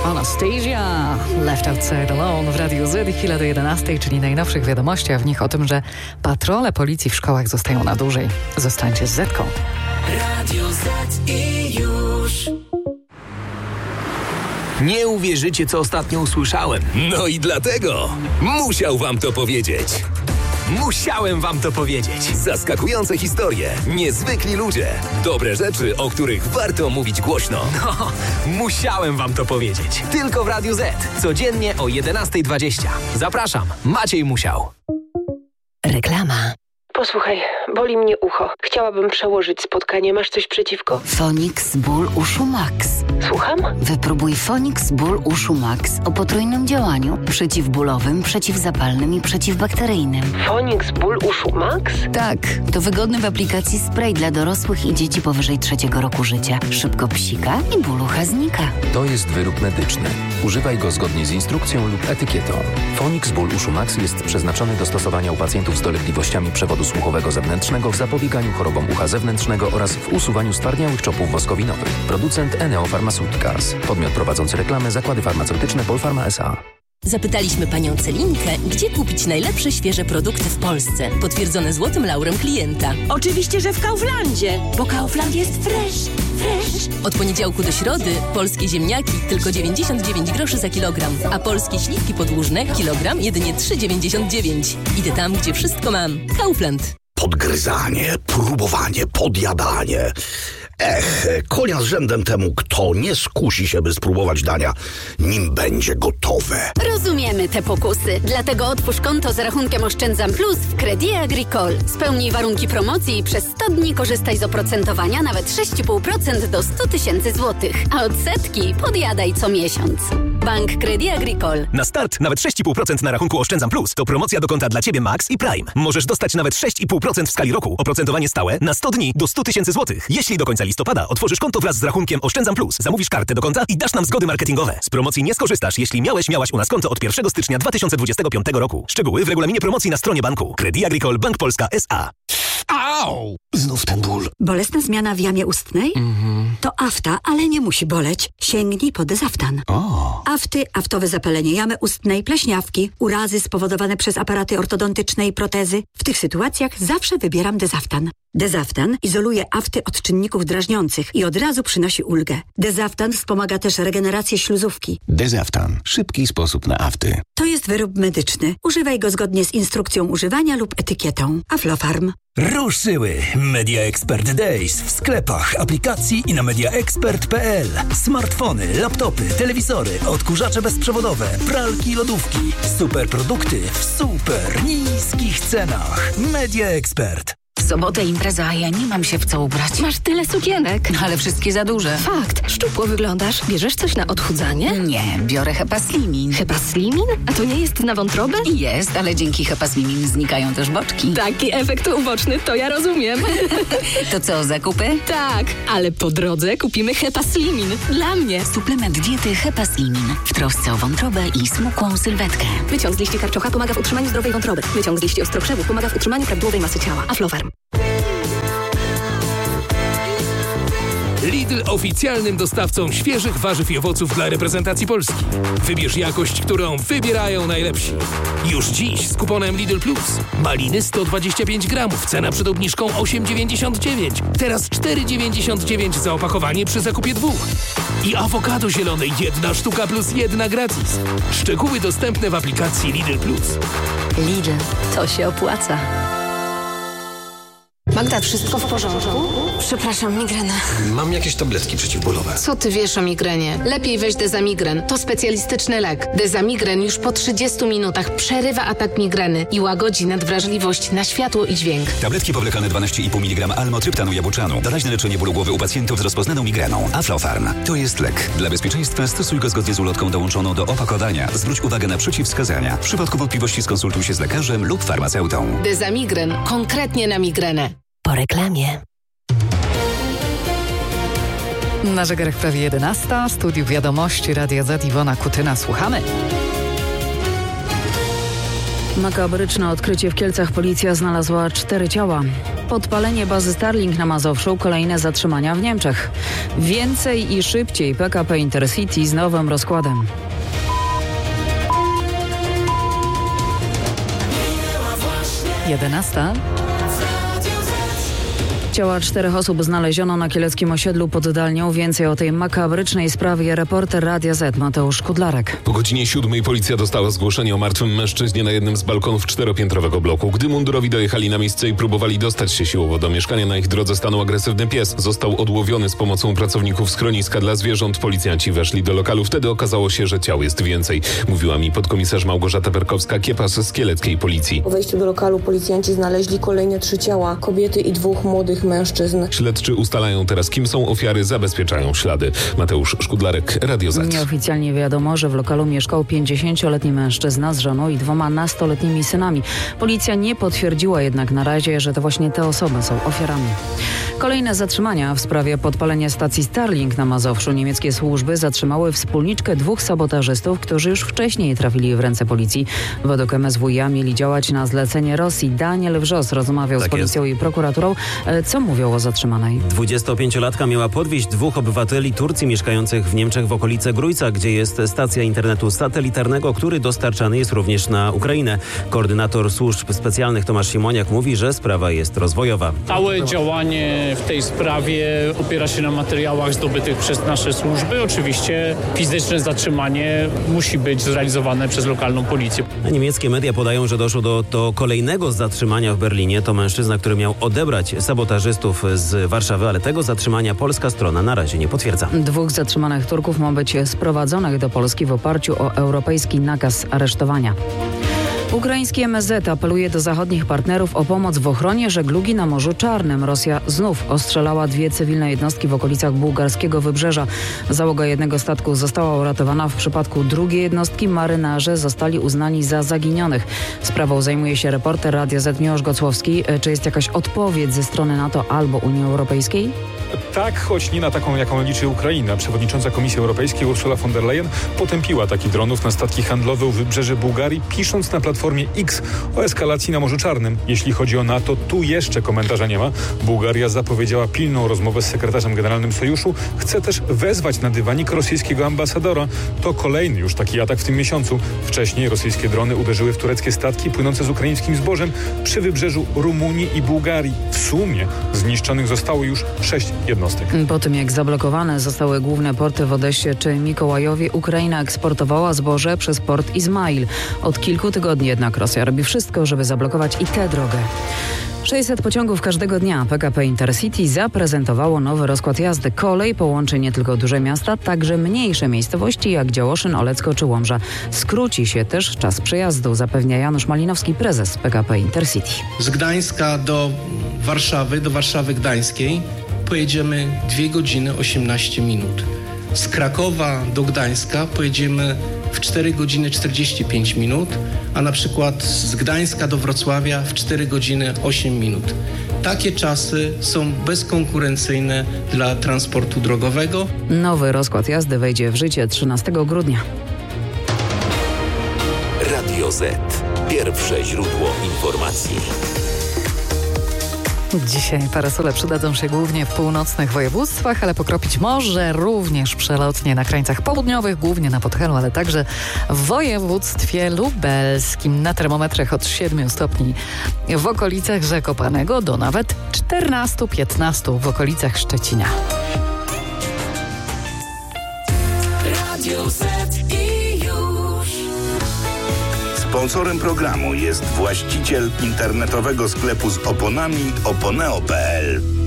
Anastasia, Left Outside Alone w Radiu Z i chwilę do 11, czyli najnowszych wiadomości, a w nich o tym, że patrole policji w szkołach zostają na dłużej. Zostańcie z Zetką. Radio Z i już. Nie uwierzycie, co ostatnio usłyszałem. No i dlatego musiał wam to powiedzieć. Musiałem wam to powiedzieć. Zaskakujące historie, niezwykli ludzie, dobre rzeczy, o których warto mówić głośno. No, musiałem wam to powiedzieć. Tylko w Radiu Z. Codziennie o 11:20. Zapraszam, Maciej Musiał. Reklama. Posłuchaj, boli mnie ucho. Chciałabym przełożyć spotkanie. Masz coś przeciwko? Fonix Ból Uszu Max. Słucham? Wypróbuj Fonix Ból Uszu Max o potrójnym działaniu: przeciwbólowym, przeciwzapalnym i przeciwbakteryjnym. Fonix Ból Uszu Max? Tak, to wygodny w aplikacji spray dla dorosłych i dzieci powyżej 3 roku życia. Szybko psika i ból ucha znika. To jest wyrób medyczny. Używaj go zgodnie z instrukcją lub etykietą. Fonix Ból Uszu Max jest przeznaczony do stosowania u pacjentów z dolegliwościami przewodu słuchowego zewnętrznego w zapobieganiu chorobom ucha zewnętrznego oraz w usuwaniu stwardniałych czopów woskowinowych. Producent Eneo Pharmaceuticals. Podmiot prowadzący reklamę Zakłady Farmaceutyczne Polpharma S.A. Zapytaliśmy panią Celinkę, gdzie kupić najlepsze świeże produkty w Polsce. Potwierdzone złotym laurem klienta. Oczywiście, że w Kauflandzie, bo Kaufland jest fresh. Od poniedziałku do środy polskie ziemniaki tylko 99 groszy za kilogram, a polskie śliwki podłużne kilogram jedynie 3,99. Idę tam, gdzie wszystko mam. Kaufland. Podgryzanie, próbowanie, podjadanie. Konia z rzędem temu, kto nie skusi się, by spróbować dania, nim będzie gotowe. Rozumiemy te pokusy, dlatego otwórz konto z rachunkiem Oszczędzam Plus w Crédit Agricole. Spełnij warunki promocji i przez 100 dni korzystaj z oprocentowania nawet 6,5% do 100 000 złotych, a odsetki podjadaj co miesiąc. Bank Crédit Agricole. Na start nawet 6,5% na rachunku Oszczędzam Plus. To promocja do konta dla Ciebie Max i Prime. Możesz dostać nawet 6,5% w skali roku. Oprocentowanie stałe na 100 dni do 100 000 złotych. Jeśli do końca listopada otworzysz konto wraz z rachunkiem Oszczędzam Plus, zamówisz kartę do konta i dasz nam zgody marketingowe. Z promocji nie skorzystasz, jeśli miałaś u nas konto od 1 stycznia 2025 roku. Szczegóły w regulaminie promocji na stronie banku. Crédit Agricole Bank Polska S.A. Au! Znów ten ból. Bolesna zmiana w jamie ustnej? To afta, ale nie musi boleć. Sięgnij po Dezaftan. Afty, aftowe zapalenie jamy ustnej, pleśniawki, urazy spowodowane przez aparaty ortodontyczne i protezy. W tych sytuacjach zawsze wybieram Dezaftan. Dezaftan izoluje afty od czynników drażniących i od razu przynosi ulgę. Dezaftan wspomaga też regenerację śluzówki. Dezaftan. Szybki sposób na afty. To jest wyrób medyczny. Używaj go zgodnie z instrukcją używania lub etykietą. Aflofarm. Ruszyły Media Expert Days w sklepach, aplikacji i na mediaexpert.pl. Smartfony, laptopy, telewizory, odkurzacze bezprzewodowe, pralki, lodówki. Super produkty w super niskich cenach. Media Expert. W sobotę impreza, a ja nie mam się w co ubrać. Masz tyle sukienek. Ale wszystkie za duże. Fakt. Szczupło wyglądasz. Bierzesz coś na odchudzanie? Nie, biorę Hepaslimin. Hepaslimin? A to nie jest na wątrobę? Jest, ale dzięki Hepaslimin znikają też boczki. Taki efekt uboczny, to ja rozumiem. To co, zakupy? Tak, ale po drodze kupimy Hepaslimin. Dla mnie. Suplement diety Hepaslimin. W trosce o wątrobę i smukłą sylwetkę. Wyciąg z liści karczocha pomaga w utrzymaniu zdrowej wątroby. Wyciąg z liści ostrokrzewów pomaga w utrzymaniu prawidłowej masy ciała. Aflofarm. Lidl oficjalnym dostawcą świeżych warzyw i owoców dla reprezentacji Polski. Wybierz jakość, którą wybierają najlepsi. Już dziś z kuponem Lidl Plus. Maliny 125 gramów, cena przed obniżką 8,99. Teraz 4,99 za opakowanie przy zakupie 2. I awokado zielone 1 sztuka plus 1 gratis. Szczegóły dostępne w aplikacji Lidl Plus. Lidl, to się opłaca. Magda, wszystko w porządku? Przepraszam, migrena. Mam jakieś tabletki przeciwbólowe. Co ty wiesz o migrenie? Lepiej weź Dezamigren. To specjalistyczny lek. Dezamigren już po 30 minutach przerywa atak migreny i łagodzi nadwrażliwość na światło i dźwięk. Tabletki powlekane 12,5 mg almotryptanu jabuczanu. Doraźne leczenie bólu głowy u pacjentów z rozpoznaną migreną. Aflofarm. To jest lek. Dla bezpieczeństwa stosuj go zgodnie z ulotką dołączoną do opakowania. Zwróć uwagę na przeciwwskazania. W przypadku wątpliwości skonsultuj się z lekarzem lub farmaceutą. Dezamigren. Konkretnie na migrenę. Po reklamie. Na zegarach prawie 11. Studiu Wiadomości Radia Z Iwona Kutyna. Słuchamy. Makabryczne odkrycie w Kielcach. Policja znalazła 4 ciała. Podpalenie bazy Starlink na Mazowszu. Kolejne zatrzymania w Niemczech. Więcej i szybciej. PKP Intercity z nowym rozkładem. Jedenasta. Ciała 4 osób znaleziono na kieleckim osiedlu pod Dalnią. Więcej o tej makabrycznej sprawie reporter Radia Z Mateusz Kudlarek. Po godzinie 7 policja dostała zgłoszenie o martwym mężczyźnie na jednym z balkonów 4-piętrowego bloku. Gdy mundurowi dojechali na miejsce i próbowali dostać się siłowo do mieszkania, na ich drodze stanął agresywny pies. Został odłowiony z pomocą pracowników schroniska dla zwierząt. Policjanci weszli do lokalu. Wtedy okazało się, że ciał jest więcej. Mówiła mi podkomisarz Małgorzata Perkowska-Kiepas z kieleckiej policji. Po wejściu do lokalu policjanci znaleźli kolejne 3 ciała, kobiety i 2 młodych mężczyzn. Śledczy ustalają teraz, kim są ofiary, zabezpieczają ślady. Mateusz Szkudlarek, Radio Z. Nieoficjalnie wiadomo, że w lokalu mieszkał 50-letni mężczyzna z żoną i 2 nastoletnimi synami. Policja nie potwierdziła jednak na razie, że to właśnie te osoby są ofiarami. Kolejne zatrzymania w sprawie podpalenia stacji Starlink na Mazowszu. Niemieckie służby zatrzymały wspólniczkę 2 sabotażystów, którzy już wcześniej trafili w ręce policji. Według MSWiA mieli działać na zlecenie Rosji. Daniel Wrzos rozmawiał z policją i prokuraturą. Co mówią o zatrzymanej? 25-latka miała podwieźć 2 obywateli Turcji mieszkających w Niemczech w okolice Grójca, gdzie jest stacja internetu satelitarnego, który dostarczany jest również na Ukrainę. Koordynator służb specjalnych Tomasz Simoniak mówi, że sprawa jest rozwojowa. Całe działanie w tej sprawie opiera się na materiałach zdobytych przez nasze służby. Oczywiście fizyczne zatrzymanie musi być zrealizowane przez lokalną policję. Niemieckie media podają, że doszło do kolejnego zatrzymania w Berlinie. To mężczyzna, który miał odebrać sabotażystów z Warszawy, ale tego zatrzymania polska strona na razie nie potwierdza. 2 zatrzymanych Turków ma być sprowadzonych do Polski w oparciu o europejski nakaz aresztowania. Ukraiński MSZ apeluje do zachodnich partnerów o pomoc w ochronie żeglugi na Morzu Czarnym. Rosja znów ostrzelała 2 cywilne jednostki w okolicach bułgarskiego wybrzeża. Załoga jednego statku została uratowana. W przypadku drugiej jednostki marynarze zostali uznani za zaginionych. Sprawą zajmuje się reporter Radia Z Miłosz Gocłowski. Czy jest jakaś odpowiedź ze strony NATO albo Unii Europejskiej? Tak, choć nie na taką, jaką liczy Ukraina. Przewodnicząca Komisji Europejskiej Ursula von der Leyen potępiła ataki dronów na statki handlowe u wybrzeży Bułgarii, pisząc na platformie X o eskalacji na Morzu Czarnym. Jeśli chodzi o NATO, tu jeszcze komentarza nie ma. Bułgaria zapowiedziała pilną rozmowę z sekretarzem generalnym Sojuszu. Chce też wezwać na dywanik rosyjskiego ambasadora. To kolejny już taki atak w tym miesiącu. Wcześniej rosyjskie drony uderzyły w tureckie statki płynące z ukraińskim zbożem przy wybrzeżu Rumunii i Bułgarii. W sumie zniszczonych zostało już 6 jednostek. Po tym, jak zablokowane zostały główne porty w Odessie czy Mikołajowie, Ukraina eksportowała zboże przez port Izmail. Od kilku tygodni jednak Rosja robi wszystko, żeby zablokować i tę drogę. 600 pociągów każdego dnia. PKP Intercity zaprezentowało nowy rozkład jazdy. Kolej połączy nie tylko duże miasta, także mniejsze miejscowości jak Działoszyn, Olecko czy Łomża. Skróci się też czas przejazdu, zapewnia Janusz Malinowski, prezes PKP Intercity. Z Gdańska do Warszawy Gdańskiej pojedziemy 2 godziny 18 minut. Z Krakowa do Gdańska pojedziemy w 4 godziny 45 minut, a na przykład z Gdańska do Wrocławia w 4 godziny 8 minut. Takie czasy są bezkonkurencyjne dla transportu drogowego. Nowy rozkład jazdy wejdzie w życie 13 grudnia. Radio Z. Pierwsze źródło informacji. Dzisiaj parasole przydadzą się głównie w północnych województwach, ale pokropić może również przelotnie na krańcach południowych, głównie na Podhalu, ale także w województwie lubelskim. Na termometrach od 7 stopni w okolicach Zakopanego do nawet 14-15 w okolicach Szczecina. Radio Z i już. Sponsorem programu jest właściciel internetowego sklepu z oponami oponeo.pl.